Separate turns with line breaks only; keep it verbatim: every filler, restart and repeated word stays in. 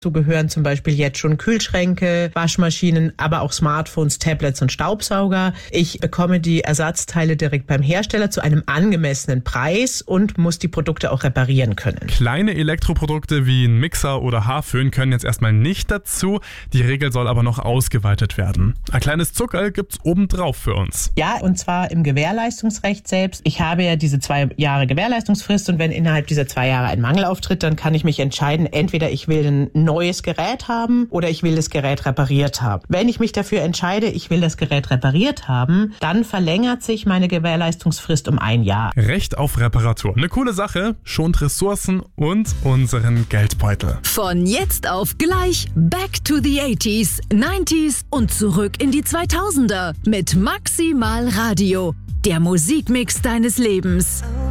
So gehören zum Beispiel jetzt schon Kühlschränke, Waschmaschinen, aber auch Smartphones, Tablets und Staubsauger. Ich bekomme die Ersatzteile direkt beim Hersteller zu einem angemessenen Preis und muss die Produkte auch reparieren können.
Kleine Elektroprodukte wie ein Mixer oder Haarföhn können jetzt erstmal nicht dazu. Die Regel soll aber noch ausgeweitet werden. Ein kleines Zuckerl gibt's obendrauf für uns.
Ja, und zwar im Gewährleistungsrecht selbst. Ich habe ja diese zwei Jahre Gewährleistungsfrist und wenn innerhalb dieser zwei Jahre ein Mangel auftritt, dann kann ich mich entscheiden, entweder ich will ein neues Gerät haben oder ich will das Gerät repariert haben. Wenn ich mich dafür entscheide, ich will das Gerät repariert haben, dann verlängert sich meine Gewährleistungsfrist um ein Jahr.
Recht auf Reparatur. Eine coole Sache, schont Ressourcen und unseren Geldbeutel.
Von jetzt auf gleich Back to the eighties, nineties und zurück in die zweitausender mit Maximal Radio. Der Musikmix deines Lebens.